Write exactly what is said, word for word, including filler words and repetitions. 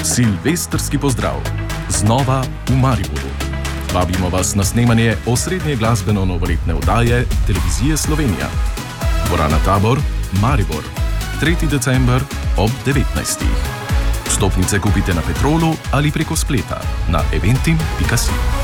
Silvestrski pozdrav, znova v Mariboru. Vabimo vas na snemanje osrednje glasbeno-novoletne oddaje Televizije Slovenija. Dvorana Tabor, Maribor, tretji december ob devetnajstih. Vstopnice kupite na Petrolu ali preko spleta na eventim pika si.